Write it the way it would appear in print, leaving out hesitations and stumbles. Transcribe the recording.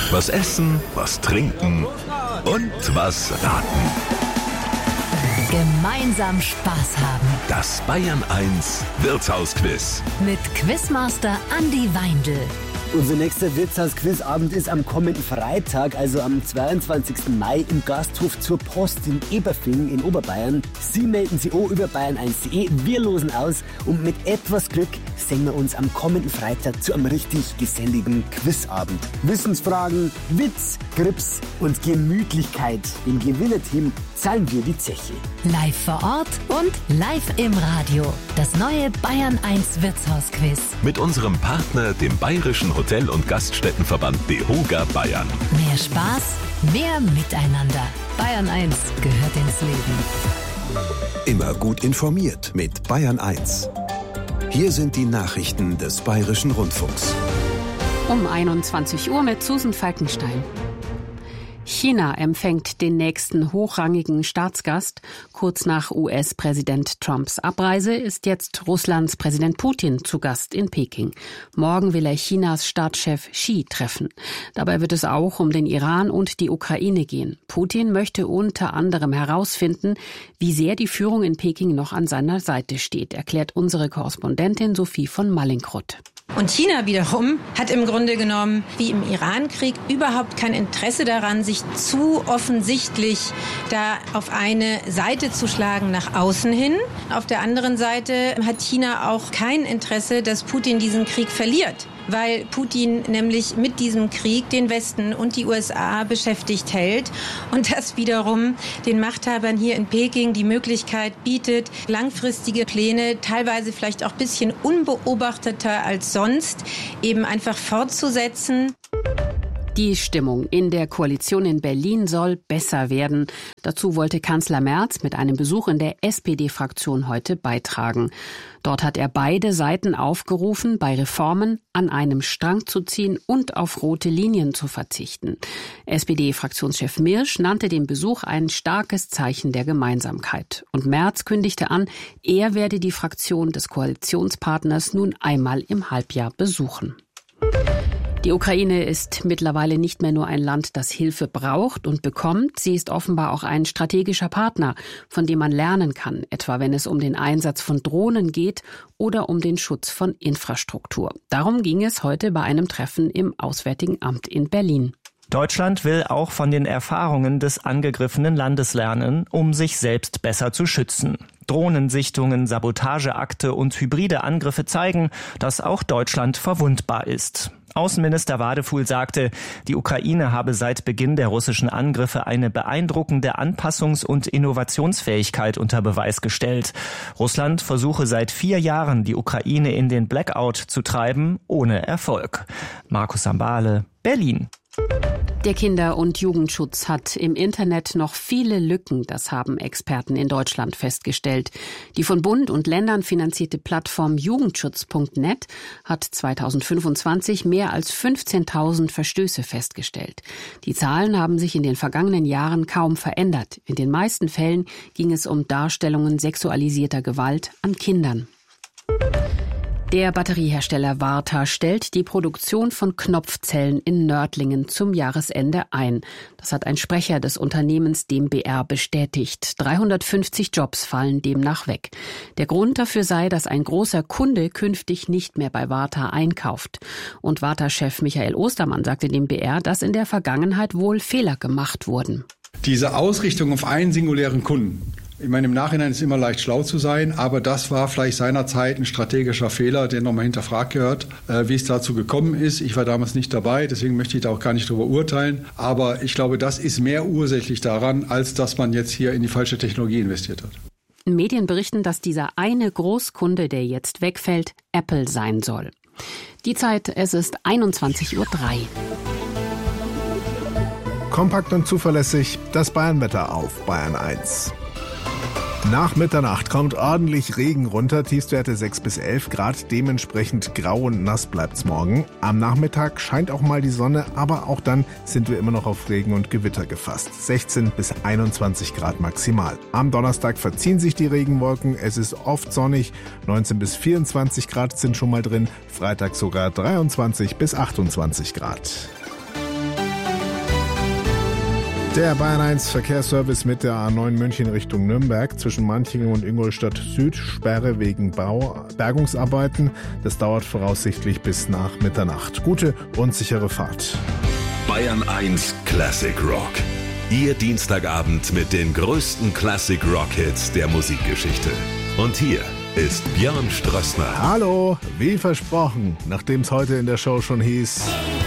Was essen, was trinken und was raten. Gemeinsam Spaß haben. Das Bayern 1 Wirtshausquiz. Mit Quizmaster Andi Weindl. Unser nächster Wirtshaus-Quizabend ist am kommenden Freitag, also am 22. Mai im Gasthof zur Post in Eberfing in Oberbayern. Sie melden sich auch über bayern1.de. Wir losen aus und mit etwas Glück sehen wir uns am kommenden Freitag zu einem richtig geselligen Quizabend. Wissensfragen, Witz, Grips und Gemütlichkeit. Dem Gewinnerteam zahlen wir die Zeche. Live vor Ort und live im Radio. Das neue Bayern 1 Wirtshausquiz. Mit unserem Partner, dem Bayerischen Hotel- und Gaststättenverband DEHOGA Bayern. Mehr Spaß, mehr Miteinander. Bayern 1 gehört ins Leben. Immer gut informiert mit Bayern 1. Hier sind die Nachrichten des Bayerischen Rundfunks. Um 21 Uhr mit Susan Falkenstein. China empfängt den nächsten hochrangigen Staatsgast. Kurz nach US-Präsident Trumps Abreise ist jetzt Russlands Präsident Putin zu Gast in Peking. Morgen will er Chinas Staatschef Xi treffen. Dabei wird es auch um den Iran und die Ukraine gehen. Putin möchte unter anderem herausfinden, wie sehr die Führung in Peking noch an seiner Seite steht, erklärt unsere Korrespondentin Sophie von Mallinckrodt. Und China wiederum hat im Grunde genommen, wie im Iran-Krieg, überhaupt kein Interesse daran, sich zu offensichtlich da auf eine Seite zu schlagen nach außen hin. Auf der anderen Seite hat China auch kein Interesse, dass Putin diesen Krieg verliert, weil Putin nämlich mit diesem Krieg den Westen und die USA beschäftigt hält und das wiederum den Machthabern hier in Peking die Möglichkeit bietet, langfristige Pläne, teilweise vielleicht auch ein bisschen unbeobachteter als sonst, eben einfach fortzusetzen. Die Stimmung in der Koalition in Berlin soll besser werden. Dazu wollte Kanzler Merz mit einem Besuch in der SPD-Fraktion heute beitragen. Dort hat er beide Seiten aufgerufen, bei Reformen an einem Strang zu ziehen und auf rote Linien zu verzichten. SPD-Fraktionschef Mirsch nannte den Besuch ein starkes Zeichen der Gemeinsamkeit. Und Merz kündigte an, er werde die Fraktion des Koalitionspartners nun einmal im Halbjahr besuchen. Die Ukraine ist mittlerweile nicht mehr nur ein Land, das Hilfe braucht und bekommt. Sie ist offenbar auch ein strategischer Partner, von dem man lernen kann, etwa wenn es um den Einsatz von Drohnen geht oder um den Schutz von Infrastruktur. Darum ging es heute bei einem Treffen im Auswärtigen Amt in Berlin. Deutschland will auch von den Erfahrungen des angegriffenen Landes lernen, um sich selbst besser zu schützen. Drohnensichtungen, Sabotageakte und hybride Angriffe zeigen, dass auch Deutschland verwundbar ist. Außenminister Wadefuhl sagte, die Ukraine habe seit Beginn der russischen Angriffe eine beeindruckende Anpassungs- und Innovationsfähigkeit unter Beweis gestellt. Russland versuche seit 4 Jahren, die Ukraine in den Blackout zu treiben, ohne Erfolg. Markus Sambale, Berlin. Der Kinder- und Jugendschutz hat im Internet noch viele Lücken, das haben Experten in Deutschland festgestellt. Die von Bund und Ländern finanzierte Plattform Jugendschutz.net hat 2025 mehr als 15.000 Verstöße festgestellt. Die Zahlen haben sich in den vergangenen Jahren kaum verändert. In den meisten Fällen ging es um Darstellungen sexualisierter Gewalt an Kindern. Der Batteriehersteller Varta stellt die Produktion von Knopfzellen in Nördlingen zum Jahresende ein. Das hat ein Sprecher des Unternehmens dem BR bestätigt. 350 Jobs fallen demnach weg. Der Grund dafür sei, dass ein großer Kunde künftig nicht mehr bei Varta einkauft. Und Varta-Chef Michael Ostermann sagte dem BR, dass in der Vergangenheit wohl Fehler gemacht wurden. Diese Ausrichtung auf einen singulären Kunden. Ich meine, im Nachhinein ist es immer leicht, schlau zu sein, aber das war vielleicht seinerzeit ein strategischer Fehler, der nochmal hinterfragt gehört, wie es dazu gekommen ist. Ich war damals nicht dabei, deswegen möchte ich da auch gar nicht drüber urteilen. Aber ich glaube, das ist mehr ursächlich daran, als dass man jetzt hier in die falsche Technologie investiert hat. Medien berichten, dass dieser eine Großkunde, der jetzt wegfällt, Apple sein soll. Die Zeit, es ist 21:03 Uhr. Kompakt und zuverlässig, das Bayernwetter auf Bayern 1. Nach Mitternacht kommt ordentlich Regen runter, Tiefstwerte 6 bis 11 Grad, dementsprechend grau und nass bleibt's morgen. Am Nachmittag scheint auch mal die Sonne, aber auch dann sind wir immer noch auf Regen und Gewitter gefasst. 16 bis 21 Grad maximal. Am Donnerstag verziehen sich die Regenwolken, es ist oft sonnig, 19 bis 24 Grad sind schon mal drin, Freitag sogar 23 bis 28 Grad. Der Bayern 1 Verkehrsservice mit der A9 München Richtung Nürnberg zwischen Manchingen und Ingolstadt Süd. Sperre wegen Bergungsarbeiten. Das dauert voraussichtlich bis nach Mitternacht. Gute und sichere Fahrt. Bayern 1 Classic Rock. Ihr Dienstagabend mit den größten Classic Rock Hits der Musikgeschichte. Und hier ist Björn Strössner. Hallo, wie versprochen, nachdem es heute in der Show schon hieß...